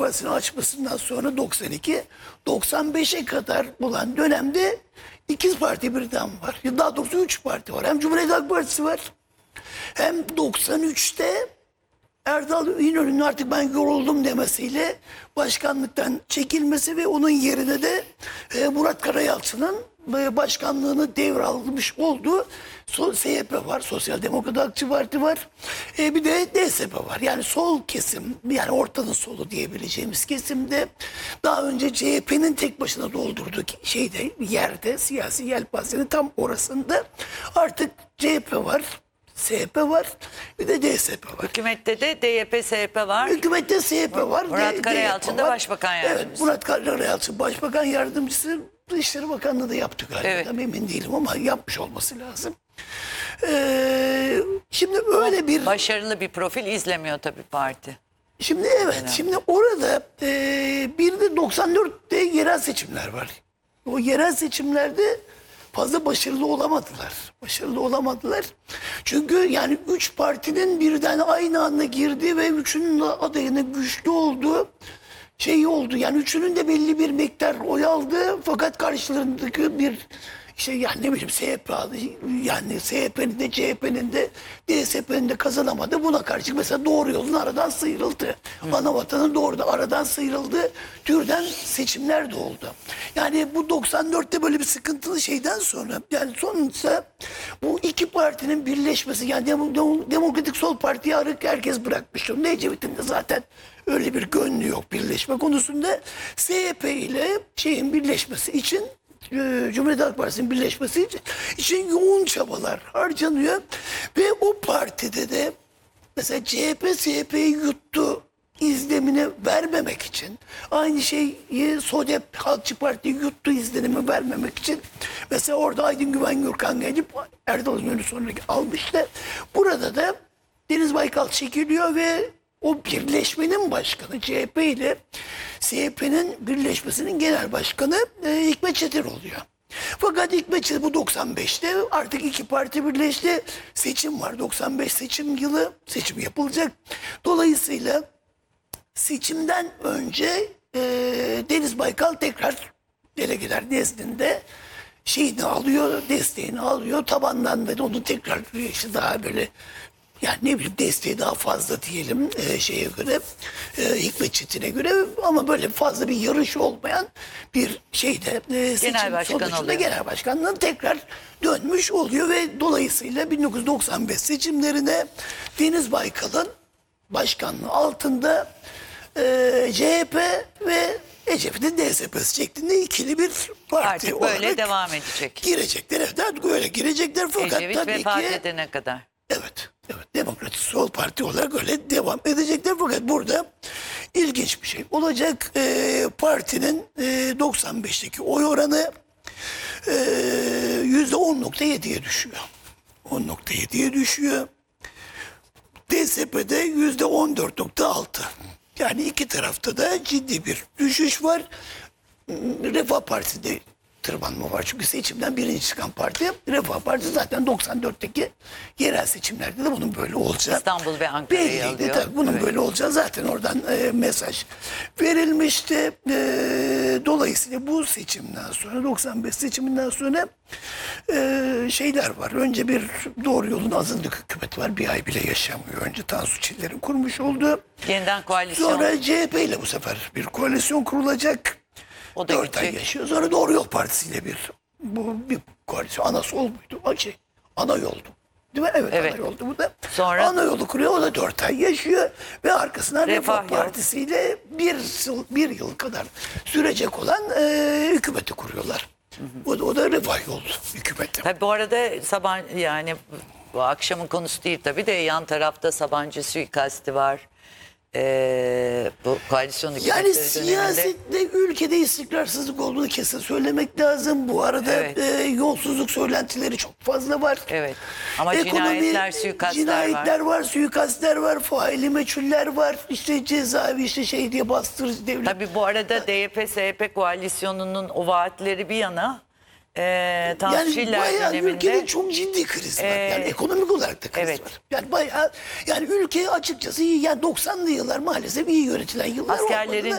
Partisi'nin açmasından sonra 92, 95'e kadar olan dönemde ikiz parti birden var. Daha doğrusu 3 parti var. Hem Cumhuriyet Halk Partisi var. Hem 93'te Erdal İnönü'nün artık ben yoruldum demesiyle başkanlıktan çekilmesi ve onun yerine de Murat Karayalçı'nın başkanlığını devralmış olduğu SYP var. Sosyal Demokrat Halkçı Parti var. Bir de DSP var. Yani sol kesim, yani ortanın solu diyebileceğimiz kesimde daha önce CHP'nin tek başına doldurduğu yerde, siyasi yelpazenin tam orasında artık CHP var. SYP var, bir de DSP var. Hükümette de DYP, SYP var. Hükümette SYP var. Murat Karayalçın da Başbakan Yardımcısı. Evet, Murat Karayalçın Başbakan Yardımcısı. Dışişleri Bakanlığı da yaptı galiba. Evet. Tam emin değilim ama yapmış olması lazım. Şimdi öyle bir... Başarılı bir profil izlemiyor tabii parti. Şimdi evet, şimdi orada bir de 94'te yerel seçimler var. O yerel seçimlerde fazla başarılı olamadılar. Başarılı olamadılar. Çünkü yani 3 partinin birden aynı anda girdi ve üçünün adayının güçlü olduğu oldu. Yani üçünün de belli bir miktar oy aldı. Fakat karşılarındaki bir yani ne bileyim SYP aldı. Yani SYP'nin de CHP'nin de DSP'nin de kazanamadı. Buna karşı mesela Doğru Yol'un aradan sıyrıldı. Anavatan'ın doğrudan aradan sıyrıldı. Türden seçimler de oldu. Yani bu 94'te böyle bir sıkıntılı şeyden sonra yani sonuçta bu iki partinin birleşmesi yani Demokratik Sol Parti'yi herkes bırakmış. Ecevit'in de zaten öyle bir gönlü yok birleşme konusunda. SYP ile birleşmesi için Cumhuriyet Halk Partisi'nin birleşmesi için yoğun çabalar harcanıyor. Ve o partide de mesela CHP SYP'yi yuttu izlenimini vermemek için, aynı şeyi SODEP Halkçı Parti'yi yuttu izlenimi vermemek için mesela orada Aydın Güven Gürkan gelip Erdal İnönü sonra almışlar. Burada da Deniz Baykal çekiliyor ve o birleşmenin başkanı CHP ile SYP'nin birleşmesinin genel başkanı Hikmet Çetin oluyor. Fakat Hikmet Çetin bu 95'te artık iki parti birleşti. Seçim var. 95 seçim yılı. Seçim yapılacak. Dolayısıyla seçimden önce Deniz Baykal tekrar delegeler nezdinde desteğini alıyor. Tabandan ve onu tekrar daha böyle yani ne bileyim desteği daha fazla diyelim Hikmet Çetin'e göre ama böyle fazla bir yarış olmayan bir Genel başkan oluyor. Genel başkanlığın tekrar dönmüş oluyor ve dolayısıyla 1995 seçimlerine Deniz Baykal'ın başkanlığı altında CHP ve Ecevit'in DSP'si şeklinde ikili bir parti Artık olarak böyle devam edecek. girecekler. Evet, artık öyle girecekler fakat Ecevit tabii vefat ki edene kadar. evet, Demokratik Sol Parti olarak öyle devam edecekler. Fakat burada ilginç bir şey olacak. Partinin 95'teki oy oranı %10.7'ye düşüyor. 10.7'ye düşüyor. DSP'de %14.6. Yani iki tarafta da ciddi bir düşüş var. Refah Partisi'de tırmanma var. Çünkü seçimden birinci çıkan parti. Refah Partisi zaten 94'teki yerel seçimlerde de bunun böyle olacağı. İstanbul ve Ankara'yı belliydi. alıyor. Tabii bunun böyle olacağı zaten oradan mesaj verilmişti. Dolayısıyla bu seçimden sonra 95 seçiminden sonra şeyler var. Önce bir Doğru Yol'un azınlık hükümeti var. Bir ay bile yaşamıyor. Önce Tansu Çiller'in kurmuş olduğu. Yeniden koalisyon. Sonra CHP ile bu sefer bir koalisyon kurulacak. O da 4 ay gidecek. yaşıyor. Sonra Doğru Yol Partisi ile bir koalisyon. Ana sol muydu? Ana yoldu. Değil mi? Evet, Evet. ana yoldu bu da. Sonra- Ana yolu kuruyor. O da 4 ay yaşıyor. Ve arkasından Refah Refah Yol. Partisi ile bir yıl kadar sürecek olan hükümeti kuruyorlar. O da Refah Yol hükümeti. Tabii bu arada yani bu akşamın konusu değil tabii de yan tarafta Sabancı suikasti var. Bu koalisyon Yani hükümetleri döneminde. siyasette ülkede istikrarsızlık olduğunu kesin söylemek lazım. Bu arada Evet. yolsuzluk söylentileri çok fazla var. Evet. Ama cinayetler, suikastler var, suikastler var, faili meçhuller var. İşte cezaevi diye bastırıcı devlet. Tabii bu arada DYP-SYP koalisyonunun o vaatleri bir yana Tansu Yani Çiller bayağı döneminde ülkede çok ciddi kriz var. Yani ekonomik olarak da kriz evet. var. Yani bayağı ülke açıkçası iyi. Yani 90'lı yıllar maalesef iyi yönetilen yıllar olmadı askerlerin da.